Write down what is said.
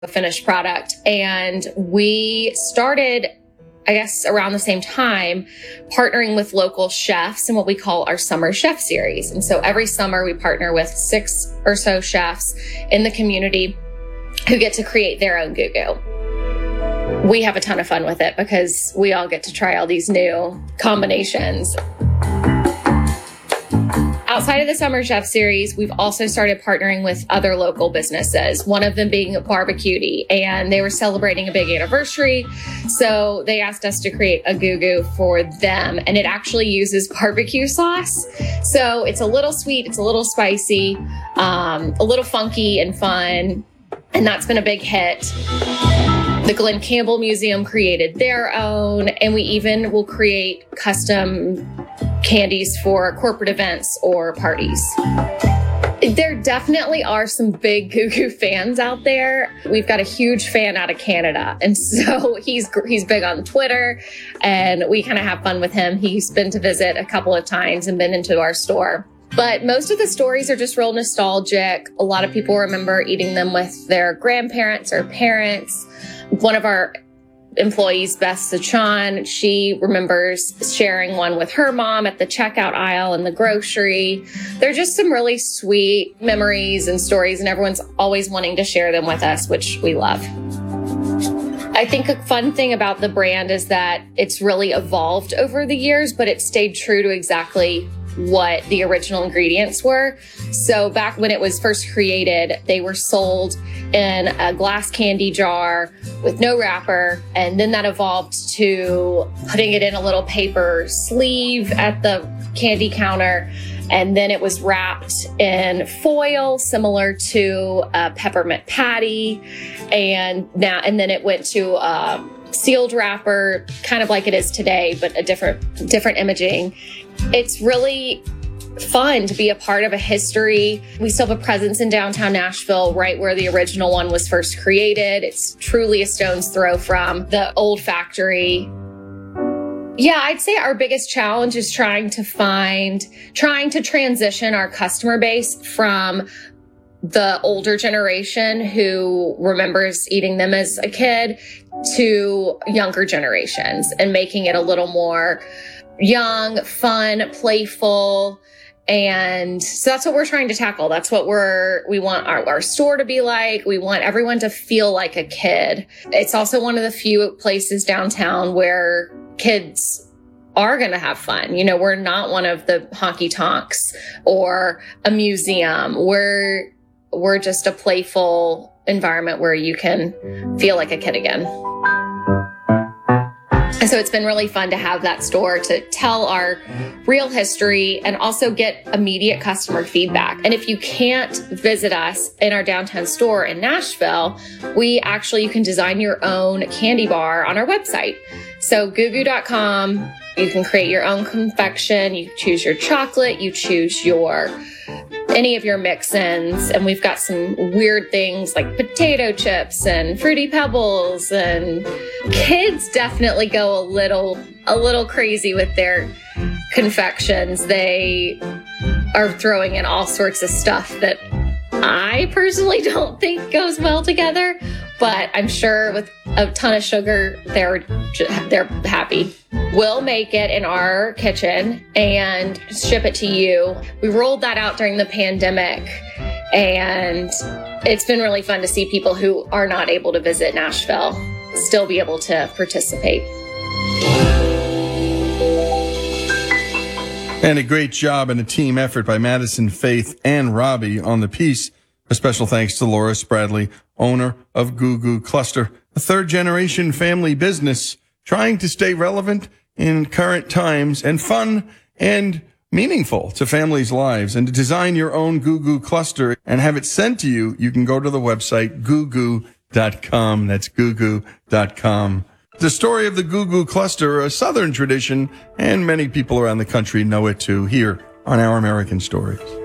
a finished product. And we started, I guess, around the same time, partnering with local chefs in what we call our Summer Chef Series. And so every summer we partner with 6 or so chefs in the community who get to create their own gugu. We have a ton of fun with it because we all get to try all these new combinations. Outside of the Summer Chef Series, we've also started partnering with other local businesses, one of them being Barbecuity, and they were celebrating a big anniversary. So they asked us to create a gugu for them, and it actually uses barbecue sauce. So it's a little sweet, it's a little spicy, a little funky and fun, and that's been a big hit. The Glen Campbell Museum created their own, and we even will create custom candies for corporate events or parties. There definitely are some big gugu fans out there. We've got a huge fan out of Canada, and so he's big on Twitter, and we kind of have fun with him. He's been to visit a couple of times and been into our store. But most of the stories are just real nostalgic. A lot of people remember eating them with their grandparents or parents. One of our employees, Beth Sachan, she remembers sharing one with her mom at the checkout aisle in the grocery. They're just some really sweet memories and stories, and everyone's always wanting to share them with us, which we love. I think a fun thing about the brand is that it's really evolved over the years, but it stayed true to exactly what the original ingredients were. So back when it was first created, they were sold in a glass candy jar with no wrapper. And then that evolved to putting it in a little paper sleeve at the candy counter. And then it was wrapped in foil, similar to a peppermint patty. And then it went to a sealed wrapper, kind of like it is today, but a different imaging. It's really fun to be a part of a history. We still have a presence in downtown Nashville, right where the original one was first created. It's truly a stone's throw from the old factory. Yeah, I'd say our biggest challenge is trying to transition our customer base from the older generation who remembers eating them as a kid to younger generations and making it a little more young, fun, playful. And so that's what we're trying to tackle. That's what we want our store to be like. We want everyone to feel like a kid. It's also one of the few places downtown where kids are going to have fun. You know, we're not one of the honky tonks or a museum. We're just a playful environment where you can feel like a kid again. And so it's been really fun to have that store to tell our real history and also get immediate customer feedback. And if you can't visit us in our downtown store in Nashville, you can design your own candy bar on our website. So gugu.com, you can create your own confection, you choose your chocolate, you choose any of your mix-ins, and we've got some weird things like potato chips and Fruity Pebbles, and kids definitely go a little crazy with their confections. They are throwing in all sorts of stuff that I personally don't think goes well together, but I'm sure with a ton of sugar, they're happy. We'll make it in our kitchen and ship it to you. We rolled that out during the pandemic, and it's been really fun to see people who are not able to visit Nashville still be able to participate. And a great job and a team effort by Madison, Faith, and Robbie on the piece. A special thanks to Laura Spradley, owner of Gugu Cluster, a third-generation family business trying to stay relevant in current times and fun and meaningful to families' lives. And to design your own Gugu Cluster and have it sent to you, you can go to the website gugu.com. That's gugu.com. The story of the Gugu Cluster, a Southern tradition, and many people around the country know it too, here on Our American Stories.